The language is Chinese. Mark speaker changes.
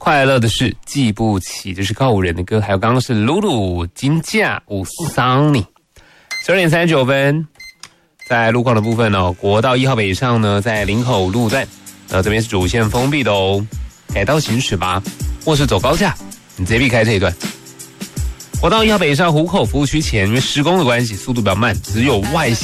Speaker 1: 快乐的事记不起，这是告五人的歌。还有刚刚是露露金价五桑尼。12点39分，在路况的部分哦，国道1号北上呢，在林口路段，这边是主线封闭的哦，改道行驶吧，或是走高架，你直接避开这一段。国道1号北上湖口服务区前，因为施工的关系，速度比较慢，只有外